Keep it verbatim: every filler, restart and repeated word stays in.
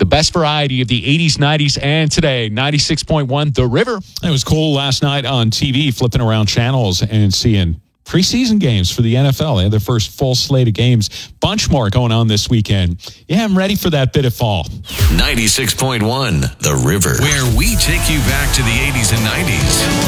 best variety of the eighties, nineties, and today. ninety-six point one The River. It was cool last night on T V, flipping around channels and seeing preseason games for the N F L. They had their first full slate of games. Bunch more going on this weekend. Yeah, I'm ready for that bit of fall. ninety-six point one The River, where we take you back to the eighties and nineties.